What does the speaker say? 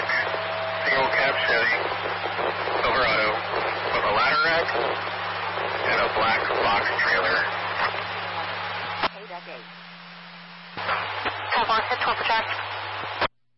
single cab Chevy Silverado with a ladder rack and a black box trailer. 8 at 8. Top 1, hit 12 for traffic.